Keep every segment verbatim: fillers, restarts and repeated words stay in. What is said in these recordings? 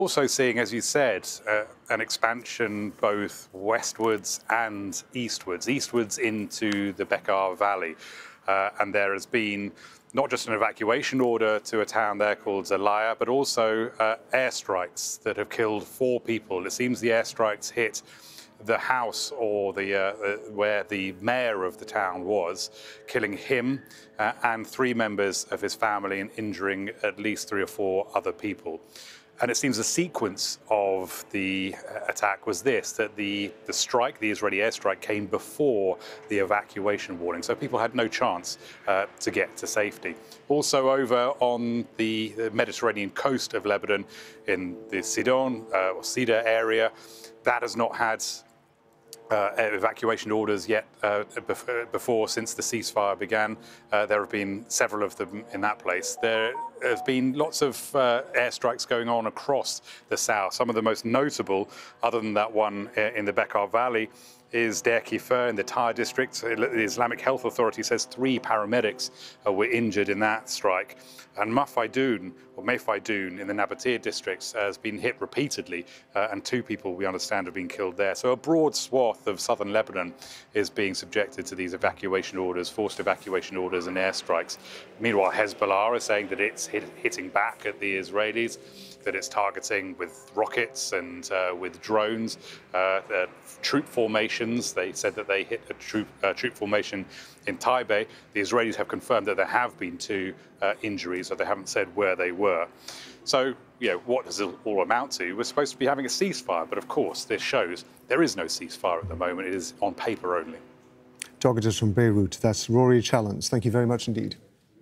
Also seeing, as you said, uh, an expansion both westwards and eastwards, eastwards into the Bekaa Valley. Uh, and there has been not just an evacuation order to a town there called Zelaya, but also uh, airstrikes that have killed four people. It seems the airstrikes hit the house or the uh, uh, where the mayor of the town was, killing him uh, and three members of his family and injuring at least three or four other people. And it seems the sequence of the attack was this, that the, the strike, the Israeli airstrike, came before the evacuation warning. So people had no chance uh, to get to safety. Also over on the Mediterranean coast of Lebanon, in the Sidon uh, or Cedar area, that has not had Uh, evacuation orders yet uh, before, since the ceasefire began. Uh, there have been several of them in that place. There have been lots of uh, airstrikes going on across the south. Some of the most notable, other than that one in the Bekaa Valley, is Deir Kiefer in the Tyre district. The Islamic Health Authority says three paramedics uh, were injured in that strike. And Mafaidoun, or Mefaidoun in the Nabatea districts, has been hit repeatedly, uh, and two people, we understand, have been killed there. So a broad swath of southern Lebanon is being subjected to these evacuation orders, forced evacuation orders and airstrikes. Meanwhile, Hezbollah is saying that it's hit, hitting back at the Israelis, that it's targeting with rockets and uh, with drones, uh, the troop formations. They said that they hit a troop, uh, troop formation in Taibeh. The Israelis have confirmed that there have been two uh, injuries, but they haven't said where they were. So, you know, what does it all amount to? We're supposed to be having a ceasefire, but of course, this shows there is no ceasefire at the moment. It is on paper only. Talking to us from Beirut, that's Rory Challens. Thank you very much indeed.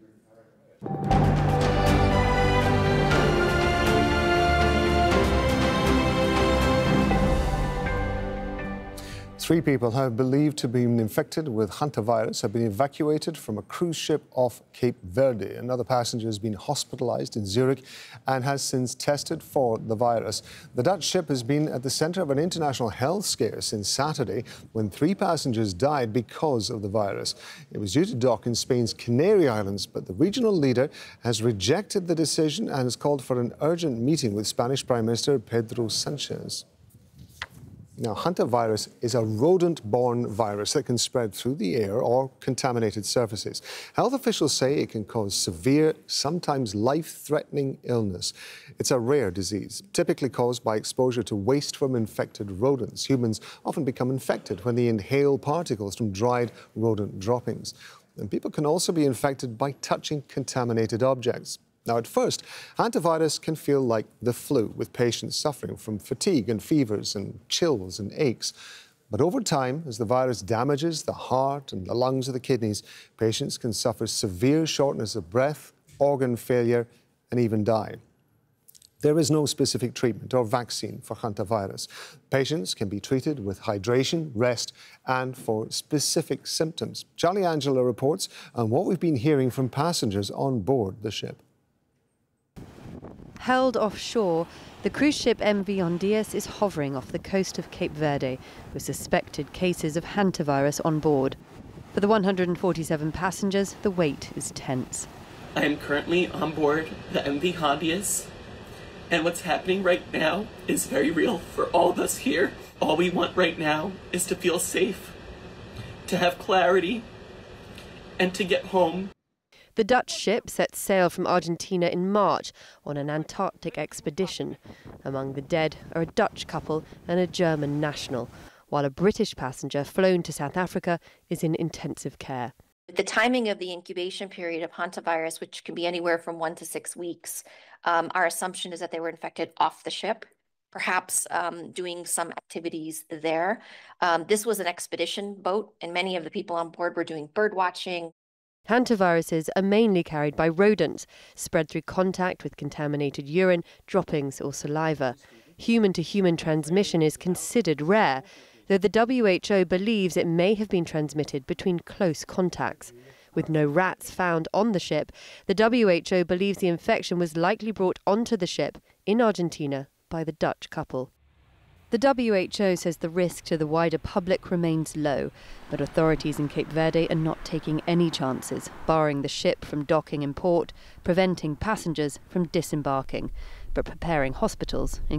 Three people have believed to be infected with hantavirus have been evacuated from a cruise ship off Cape Verde. Another passenger has been hospitalized in Zurich and has since tested for the virus. The Dutch ship has been at the center of an international health scare since Saturday, when three passengers died because of the virus. It was due to dock in Spain's Canary Islands, but the regional leader has rejected the decision and has called for an urgent meeting with Spanish Prime Minister Pedro Sanchez. Now, hantavirus is a rodent-borne virus that can spread through the air or contaminated surfaces. Health officials say it can cause severe, sometimes life-threatening illness. It's a rare disease, typically caused by exposure to waste from infected rodents. Humans often become infected when they inhale particles from dried rodent droppings. And people can also be infected by touching contaminated objects. Now, at first, hantavirus can feel like the flu, with patients suffering from fatigue and fevers and chills and aches. But over time, as the virus damages the heart and the lungs of the kidneys, patients can suffer severe shortness of breath, organ failure, and even die. There is no specific treatment or vaccine for hantavirus. Patients can be treated with hydration, rest, and for specific symptoms. Charlie Angela reports on what we've been hearing from passengers on board the ship. Held offshore, the cruise ship M V Ondias is hovering off the coast of Cape Verde with suspected cases of hantavirus on board. For the one hundred forty-seven passengers, the wait is tense. I am currently on board the M V Ondias, and what's happening right now is very real for all of us here. All we want right now is to feel safe, to have clarity, and to get home. The Dutch ship set sail from Argentina in March on an Antarctic expedition. Among the dead are a Dutch couple and a German national, while a British passenger flown to South Africa is in intensive care. The timing of the incubation period of hantavirus, which can be anywhere from one to six weeks, um, our assumption is that they were infected off the ship, perhaps um, doing some activities there. Um, this was an expedition boat, and many of the people on board were doing bird watching. Hantaviruses are mainly carried by rodents, spread through contact with contaminated urine, droppings or saliva. Human-to-human transmission is considered rare, though the W H O believes it may have been transmitted between close contacts. With no rats found on the ship, the W H O believes the infection was likely brought onto the ship in Argentina by the Dutch couple. The W H O says the risk to the wider public remains low, but authorities in Cape Verde are not taking any chances, barring the ship from docking in port, preventing passengers from disembarking. but preparing hospitals,